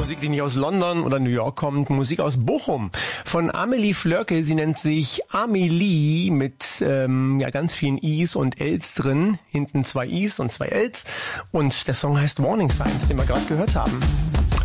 Musik, die nicht aus London oder New York kommt, Musik aus Bochum. Von Amelie Flörke, sie nennt sich Amelie mit ganz vielen I's und L's drin. Hinten 2 I's und 2 L's. Und der Song heißt Warning Signs, den wir gerade gehört haben.